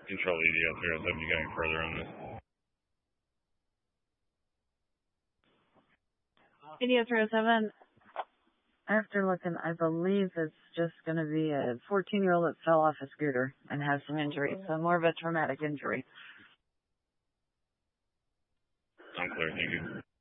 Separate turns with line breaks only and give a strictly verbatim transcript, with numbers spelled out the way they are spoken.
Control E D S zero seven, you going further on this?
E D S zero seven, after looking, I believe it's just going to be a fourteen-year-old that fell off a scooter and has some injuries, so more of a traumatic injury.
I'm clear, thank you.